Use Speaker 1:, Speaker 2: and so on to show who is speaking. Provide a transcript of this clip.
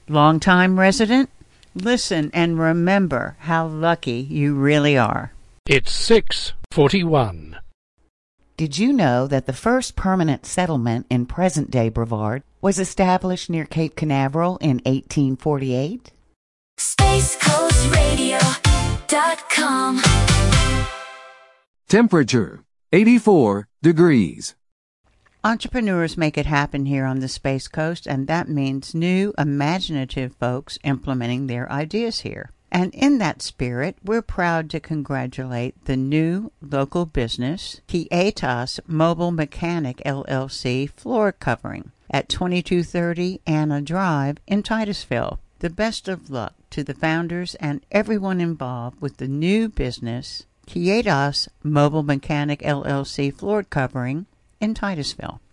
Speaker 1: Longtime resident? Listen and remember how lucky you really are.
Speaker 2: It's 6:41.
Speaker 1: Did you know that the first permanent settlement in present-day Brevard was established near Cape Canaveral in 1848?
Speaker 3: SpaceCoastRadio.com.
Speaker 4: Temperature 84 degrees.
Speaker 1: Entrepreneurs make it happen here on the Space Coast, and that means new, imaginative folks implementing their ideas here. And in that spirit, we're proud to congratulate the new local business, Quietas Mobile Mechanic LLC floor covering at 2230 Anna Drive in Titusville. The best of luck to the founders and everyone involved with the new business, Quietas Mobile Mechanic LLC floor covering in Titusville.